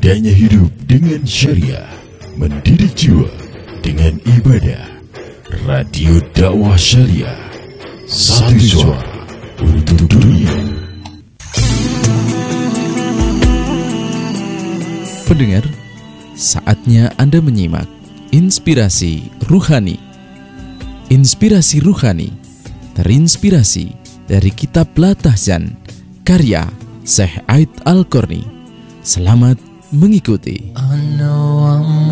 Indahnya hidup dengan syariah, mendidik jiwa dengan ibadah. Radio Dakwah Syariah, satu suara untuk dunia. Pendengar, saatnya Anda menyimak Inspirasi Ruhani. Inspirasi Ruhani terinspirasi dari kitab Latahzan karya Syekh Aid Al-Qarni. Selamat mengikuti. I know I'm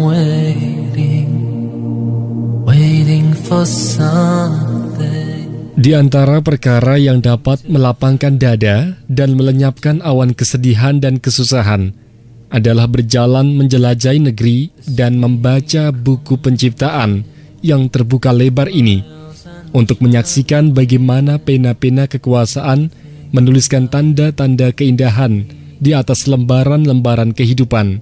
waiting for something. Di antara perkara yang dapat melapangkan dada dan melenyapkan awan kesedihan dan kesusahan adalah berjalan menjelajahi negeri dan membaca buku penciptaan yang terbuka lebar ini untuk menyaksikan bagaimana pena-pena kekuasaan menuliskan tanda-tanda keindahan di atas lembaran-lembaran kehidupan.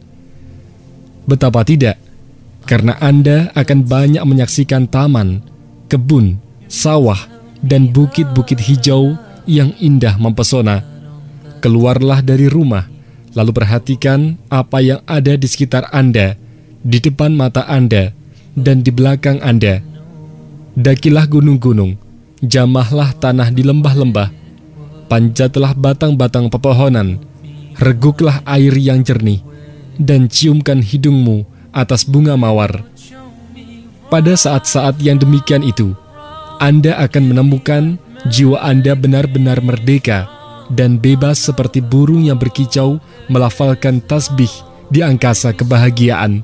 Betapa tidak, karena Anda akan banyak menyaksikan taman, kebun, sawah, dan bukit-bukit hijau yang indah mempesona. Keluarlah dari rumah, lalu perhatikan apa yang ada di sekitar Anda, di depan mata Anda, dan di belakang Anda. Dakilah gunung-gunung, jamahlah tanah di lembah-lembah, panjatlah batang-batang pepohonan, reguklah air yang jernih, dan ciumkan hidungmu atas bunga mawar. Pada saat-saat yang demikian itu, Anda akan menemukan jiwa Anda benar-benar merdeka dan bebas seperti burung yang berkicau melafalkan tasbih di angkasa kebahagiaan.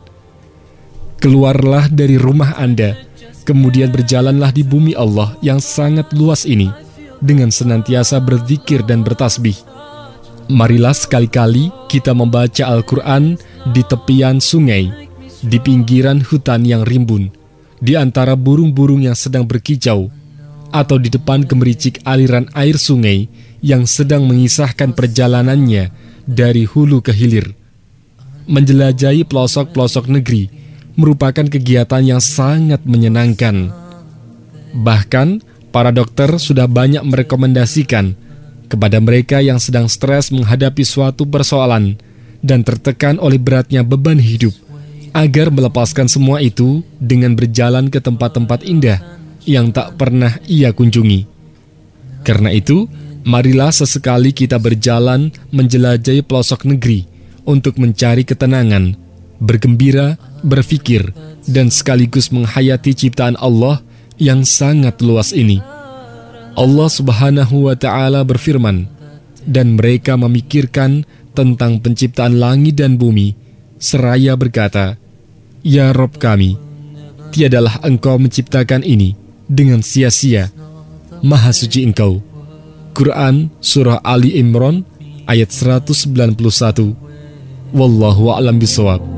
Keluarlah dari rumah Anda, kemudian berjalanlah di bumi Allah yang sangat luas ini dengan senantiasa berzikir dan bertasbih. Marilah sekali-kali kita membaca Al-Quran di tepian sungai, di pinggiran hutan yang rimbun, di antara burung-burung yang sedang berkicau, atau di depan gemericik aliran air sungai yang sedang mengisahkan perjalanannya dari hulu ke hilir. Menjelajahi pelosok-pelosok negeri merupakan kegiatan yang sangat menyenangkan. Bahkan, para dokter sudah banyak merekomendasikan kepada mereka yang sedang stres menghadapi suatu persoalan dan tertekan oleh beratnya beban hidup, agar melepaskan semua itu dengan berjalan ke tempat-tempat indah yang tak pernah ia kunjungi. Karena itu, marilah sesekali kita berjalan menjelajahi pelosok negeri untuk mencari ketenangan, bergembira, berfikir, dan sekaligus menghayati ciptaan Allah yang sangat luas ini. Allah Subhanahu wa Ta'ala berfirman, dan mereka memikirkan tentang penciptaan langit dan bumi, seraya berkata, Ya Rabb kami, tiadalah Engkau menciptakan ini dengan sia-sia. Maha suci Engkau. Quran Surah Ali Imran ayat 191. Wallahu a'lam bishawab.